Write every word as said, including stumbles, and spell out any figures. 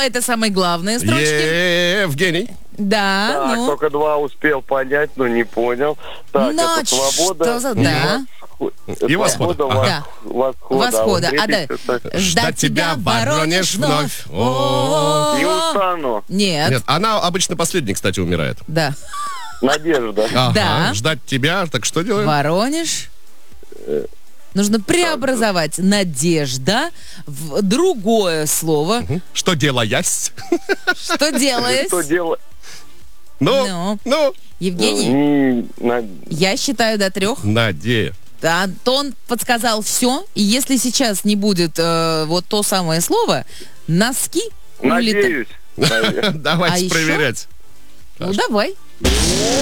это самые главные строчки. Евгений. Да, Так, ну. только два успел понять, но не понял. Так, Ну, это свобода. что за- да. И восхода. Восхода, Да. восхода. Восхода. Вот А да. третий что-то. Ждать тебя, Воронеж, вновь. О. Не устану. Нет. Нет, она обычно последней, кстати, умирает. Да. Надежда. Ага, Да. ждать тебя, так что делаем? Воронеж. Нужно преобразовать надежда в другое слово. Что делаясь? Что делаешь? Что делать? Ну, Ну. ну, Евгений, Не- на- я считаю до трех. Надея. Антон подсказал все. И если сейчас не будет э, вот то самое слово, носки улетают. Надеюсь. наверное. Давайте А еще? проверять. Ну, давай.